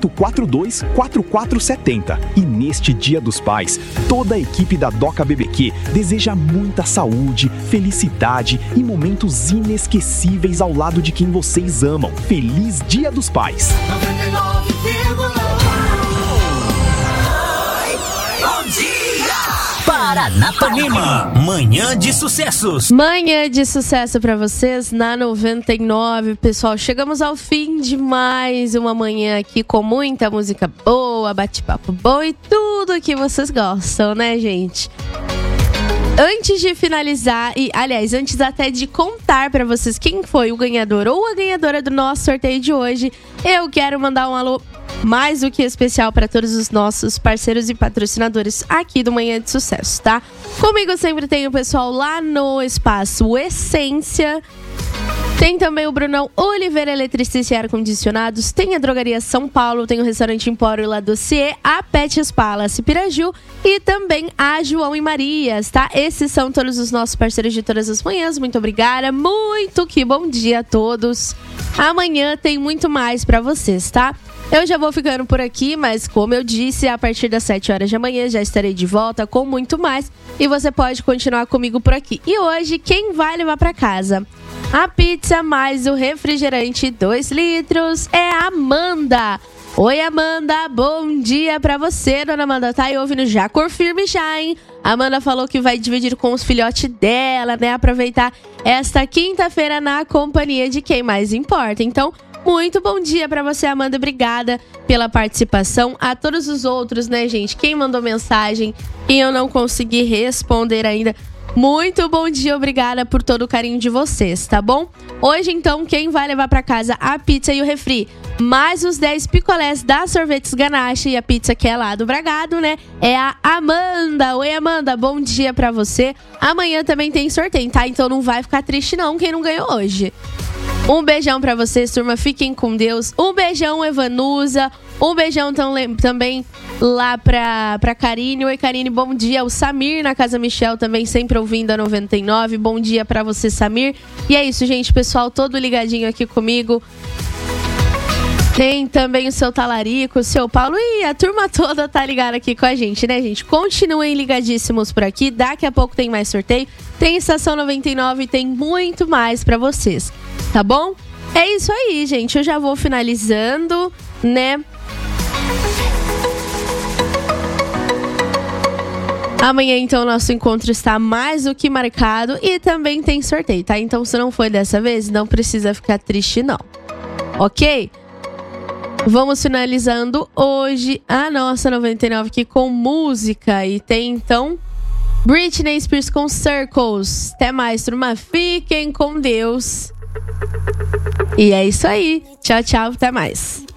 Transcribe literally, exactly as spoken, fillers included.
oito quatro dois, quatro quatro sete zero. E neste Dia dos Pais, toda a equipe da Doca B B Q deseja muita saúde, felicidade e momentos inesquecíveis ao lado de quem vocês amam. Feliz Dia dos Pais! noventa e nove vírgula um Bom dia! Paranapanema, manhã de sucessos. Manhã de sucesso pra vocês na noventa e nove. Pessoal, chegamos ao fim de mais uma manhã aqui com muita música boa, bate-papo bom e tudo que vocês gostam, né, gente? Antes de finalizar, e aliás, antes até de contar pra vocês quem foi o ganhador ou a ganhadora do nosso sorteio de hoje, eu quero mandar um alô mais do que especial para todos os nossos parceiros e patrocinadores aqui do Manhã de Sucesso, tá? Comigo sempre tem o pessoal lá no Espaço Essência. Tem também o Brunão Oliveira Eletricista e Ar-Condicionados. Tem a Drogaria São Paulo. Tem o Restaurante Empório La Dossier. A Pets Palace Piraju. E também a João e Marias, tá? Esses são todos os nossos parceiros de todas as manhãs. Muito obrigada. Muito que bom dia a todos. Amanhã tem muito mais pra vocês, tá? Eu já vou ficando por aqui, mas como eu disse, a partir das sete horas da manhã já estarei de volta com muito mais. E você pode continuar comigo por aqui. E hoje, quem vai levar pra casa a pizza mais o refrigerante dois litros é a Amanda. Oi, Amanda, bom dia pra você, dona Amanda. Tá aí ouvindo já? Cor firme já, hein? A Amanda falou que vai dividir com os filhotes dela, né? Aproveitar esta quinta-feira na companhia de quem mais importa. Então, muito bom dia pra você, Amanda. Obrigada pela participação. A todos os outros, né, gente? Quem mandou mensagem e eu não consegui responder ainda, muito bom dia, obrigada por todo o carinho de vocês, tá bom? Hoje, então, quem vai levar pra casa a pizza e o refri, mais os dez picolés da Sorvetes Ganache e a pizza que é lá do Bragado, né? É a Amanda. Oi, Amanda, bom dia pra você. Amanhã também tem sorteio, tá? Então não vai ficar triste não quem não ganhou hoje. Um beijão pra vocês, turma. Fiquem com Deus. Um beijão, Evanusa. Um beijão tam, também lá pra, pra Karine. Oi, Karine, bom dia. O Samir na Casa Michel também, sempre ouvindo a noventa e nove. Bom dia pra você, Samir. E é isso, gente. Pessoal todo ligadinho aqui comigo. Tem também o seu Talarico, o seu Paulo e a turma toda tá ligada aqui com a gente, né, gente? Continuem ligadíssimos por aqui. Daqui a pouco tem mais sorteio. Tem Estação noventa e nove e tem muito mais pra vocês, tá bom? É isso aí, gente. Eu já vou finalizando, né? Amanhã, então, o nosso encontro está mais do que marcado e também tem sorteio, tá? Então, se não foi dessa vez, não precisa ficar triste, não. Ok? Vamos finalizando hoje a nossa noventa e nove aqui com música. E tem, então, Britney Spears com Circles. Até mais, turma. Fiquem com Deus. E é isso aí. Tchau, tchau. Até mais.